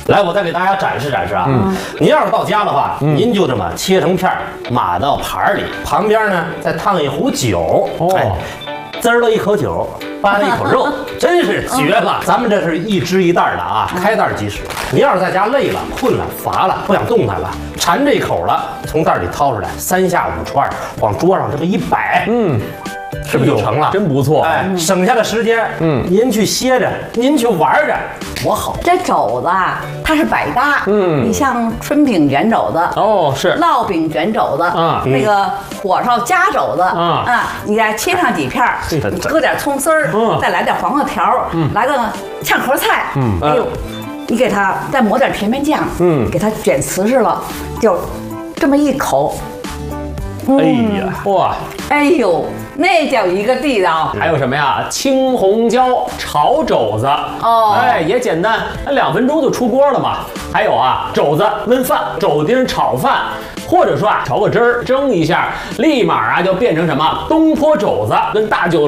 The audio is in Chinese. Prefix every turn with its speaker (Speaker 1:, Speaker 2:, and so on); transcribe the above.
Speaker 1: 来，我再给大家展示展示啊。您要是到家的话，您就这么切成片儿，码到盘里，旁边呢再烫一壶酒，滋儿了一口酒，扒了一口肉，真是绝了！咱们这是一只一袋的啊，开袋即食。您要是在家累了、困了、乏了，不想动弹了，馋这口了，从袋里掏出来，3下5除2，往桌上这么一摆，是不是就成了？
Speaker 2: 真不错，
Speaker 1: 哎，省下的时间，您去歇着，您去玩着，多好！
Speaker 3: 这肘子啊，它是百搭，你像春饼卷肘子，
Speaker 2: 是
Speaker 3: 烙饼卷肘子，那个火烧夹肘子，你再切上几片儿，搁点葱丝儿，再来点黄瓜条，来个炝壳菜，哎呦，你给它再抹点甜面酱，给它卷瓷实了，就这么一口。
Speaker 2: 哎呀，哇！
Speaker 3: 哎呦，那叫一个地道。
Speaker 2: 还有什么呀？青红椒炒肘子哎，也简单，那2分钟就出锅了嘛。还有啊，肘子焖饭，肘丁炒饭，或者说啊，调个汁儿蒸一下，立马啊就变成什么东坡肘子，跟大酒